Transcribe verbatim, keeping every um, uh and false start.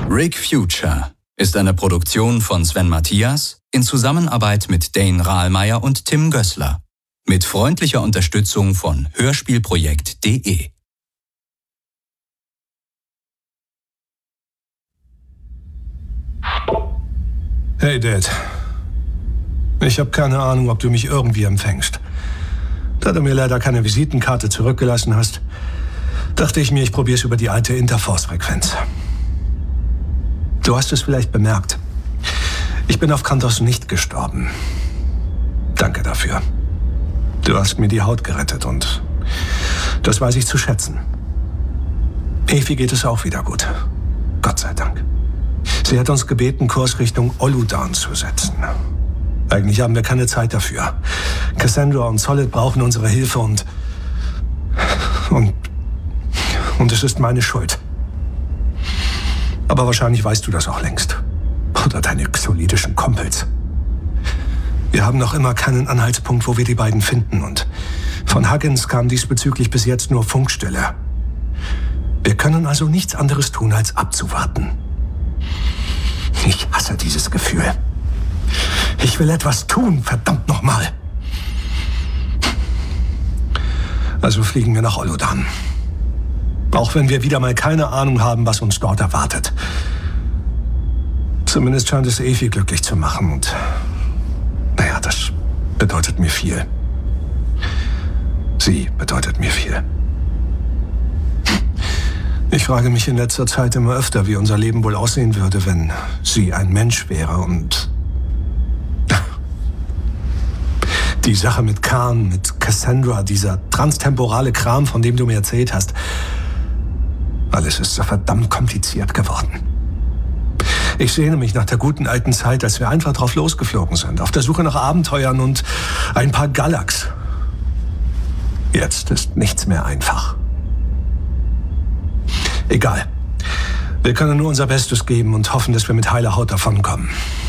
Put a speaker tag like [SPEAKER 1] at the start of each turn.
[SPEAKER 1] Rig Future ist eine Produktion von Sven Matthias in Zusammenarbeit mit Dane Rahlmeier und Tim Gößler. Mit freundlicher Unterstützung von hörspielprojekt punkt de.
[SPEAKER 2] Hey Dad. Ich habe keine Ahnung, ob du mich irgendwie empfängst. Da du mir leider keine Visitenkarte zurückgelassen hast, dachte ich mir, ich probiere es über die alte Interforce-Frequenz. Du hast es vielleicht bemerkt. Ich bin auf Kantos nicht gestorben. Danke dafür. Du hast mir die Haut gerettet und das weiß ich zu schätzen. Efi geht es auch wieder gut. Gott sei Dank. Sie hat uns gebeten, Kurs Richtung Oludan zu setzen. Eigentlich haben wir keine Zeit dafür. Cassandra und Solid brauchen unsere Hilfe und... Und... Und es ist meine Schuld. Aber wahrscheinlich weißt du das auch längst. Oder deine xolidischen Kumpels. Wir haben noch immer keinen Anhaltspunkt, wo wir die beiden finden. Und von Huggins kam diesbezüglich bis jetzt nur Funkstille. Wir können also nichts anderes tun, als abzuwarten. Ich hasse dieses Gefühl. Ich will etwas tun, verdammt nochmal. Also fliegen wir nach Oludan. Auch wenn wir wieder mal keine Ahnung haben, was uns dort erwartet. Zumindest scheint es Efi glücklich zu machen und... Naja, das bedeutet mir viel. Sie bedeutet mir viel. Ich frage mich in letzter Zeit immer öfter, wie unser Leben wohl aussehen würde, wenn sie ein Mensch wäre und... Die Sache mit Khan, mit Cassandra, dieser transtemporale Kram, von dem du mir erzählt hast. Alles ist so verdammt kompliziert geworden. Ich sehne mich nach der guten alten Zeit, als wir einfach drauf losgeflogen sind, auf der Suche nach Abenteuern und ein paar Galax. Jetzt ist nichts mehr einfach. Egal. Wir können nur unser Bestes geben und hoffen, dass wir mit heiler Haut davonkommen.